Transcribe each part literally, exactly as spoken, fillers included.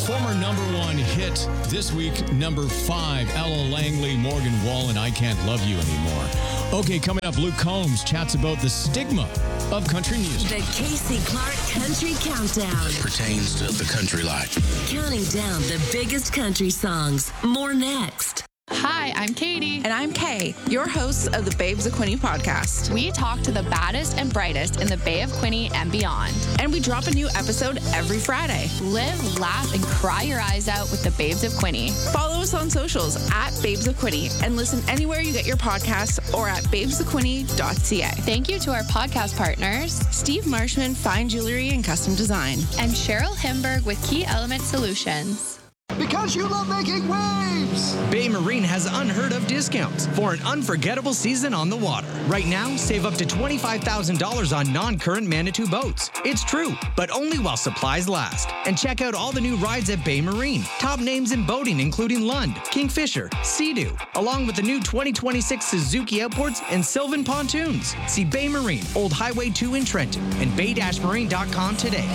former number one hit this week, number five, Ella Langley, Morgan Wallen, I Can't Love You Anymore. Okay, coming up, Luke Combs chats about the stigma of country music. The Casey Clark Country Countdown. It pertains to the country life. Counting down the biggest country songs. More next. Hi, I'm Katie. And I'm Kay, your hosts of the Babes of Quinte podcast. We talk to the baddest and brightest in the Bay of Quinte and beyond. And we drop a new episode every Friday. Live, laugh, and cry your eyes out with the Babes of Quinte. Follow us on socials at Babes of Quinte and listen anywhere you get your podcasts or at babes of quinte dot c a. Thank you to our podcast partners, Steve Marshman, Fine Jewelry and Custom Design, and Cheryl Himberg with Key Element Solutions. Because you love making waves! Bay Marine has unheard of discounts for an unforgettable season on the water. Right now, save up to twenty-five thousand dollars on non-current Manitou boats. It's true, but only while supplies last. And check out all the new rides at Bay Marine. Top names in boating including Lund, Kingfisher, Sea-Doo, along with the new twenty twenty-six Suzuki Outboards and Sylvan Pontoons. See Bay Marine, Old Highway two in Trenton, and bay dash marine dot com today.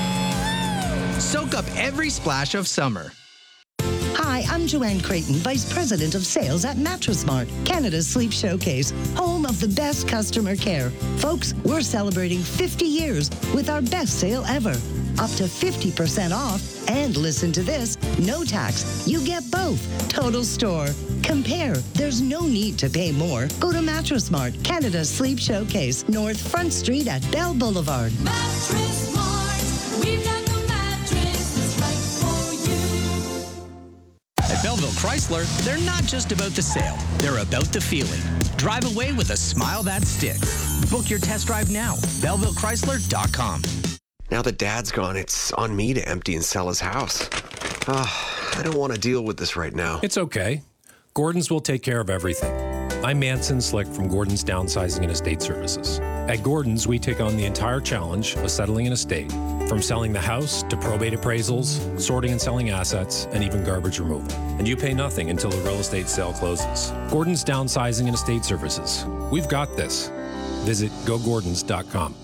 Soak up every splash of summer. Hi, I'm Joanne Creighton, Vice President of Sales at Mattress Mart, Canada's sleep showcase, home of the best customer care. Folks, we're celebrating fifty years with our best sale ever. Up to fifty percent off, and listen to this, no tax. You get both. Total store. Compare. There's no need to pay more. Go to Mattress Mart, Canada's sleep showcase, North Front Street at Bell Boulevard. Mattress Mart, we've got the mattress that's right for you. At Belleville Chrysler, they're not just about the sale, they're about the feeling. Drive away with a smile that sticks. Book your test drive now. Belleville Chrysler dot com. Now that Dad's gone, it's on me to empty and sell his house. Oh, I don't want to deal with this right now. It's okay. Gordon's will take care of everything. I'm Manson Slick from Gordon's Downsizing and Estate Services. At Gordon's, we take on the entire challenge of settling an estate, from selling the house to probate appraisals, sorting and selling assets, and even garbage removal. And you pay nothing until the real estate sale closes. Gordon's Downsizing and Estate Services. We've got this. Visit go gordons dot com.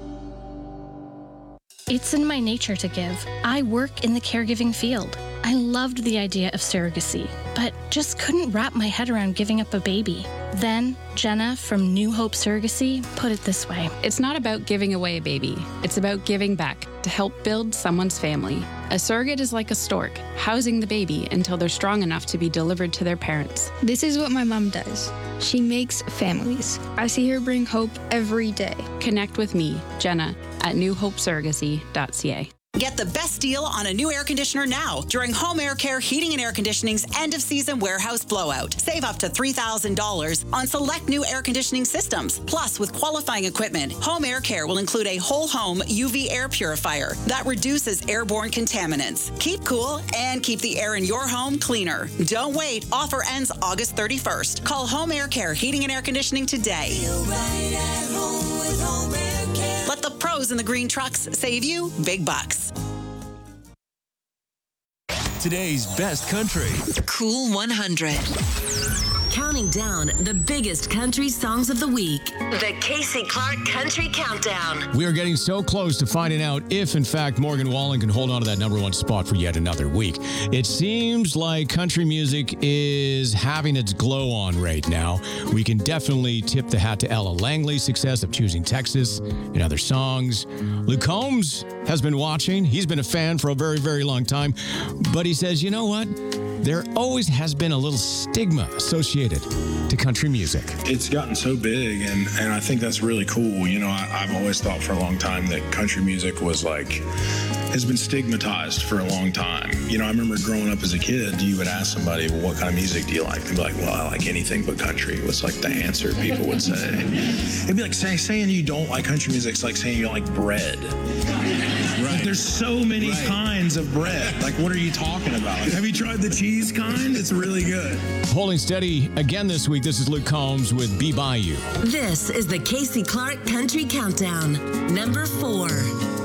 It's in my nature to give. I work in the caregiving field. I loved the idea of surrogacy, but just couldn't wrap my head around giving up a baby. Then, Jenna from New Hope Surrogacy put it this way. It's not about giving away a baby. It's about giving back to help build someone's family. A surrogate is like a stork, housing the baby until they're strong enough to be delivered to their parents. This is what my mom does. She makes families. I see her bring hope every day. Connect with me, Jenna, at new hope surrogacy dot c a. Get the best deal on a new air conditioner now during Home Air Care Heating and Air Conditioning's end-of-season warehouse blowout. Save up to three thousand dollars on select new air conditioning systems. Plus, with qualifying equipment, Home Air Care will include a whole-home U V air purifier that reduces airborne contaminants. Keep cool and keep the air in your home cleaner. Don't wait. Offer ends August thirty-first. Call Home Air Care Heating and Air Conditioning today. Feel right at home with Home Air Care. Let the pros in the green trucks save you big bucks. Today's best country. Cool one hundred. Counting down the biggest country songs of the week. The Casey Clark Country Countdown. We are getting so close to finding out if, in fact, Morgan Wallen can hold on to that number one spot for yet another week. It seems like country music is having its glow on right now. We can definitely tip the hat to Ella Langley's success of Choosing Texas and other songs. Luke Combs has been watching. He's been a fan for a very, very long time. But he says, you know what? There always has been a little stigma associated to country music. It's gotten so big, and, and I think that's really cool. You know, I, I've always thought for a long time that country music was like, has been stigmatized for a long time. You know, I remember growing up as a kid, you would ask somebody, well, what kind of music do you like? They'd be like, well, I like anything but country. Was like the answer people would say. It'd be like say, saying you don't like country music. It's like saying you don't like bread. Right. Like, there's so many right. kinds of bread. Like, what are you talking about? Like, have you tried the cheese kind? It's really good. Holding steady again this week, this is Luke Combs with Be By You. This is the Casey Clark Country Countdown. Number four.